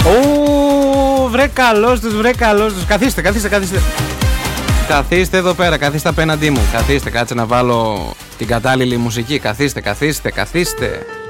Βρε καλός τους, βρε καλός τους. Καθίστε. Καθίστε εδώ πέρα, καθίστε απέναντί μου. Καθίστε, κάτσε να βάλω την κατάλληλη μουσική. Καθίστε.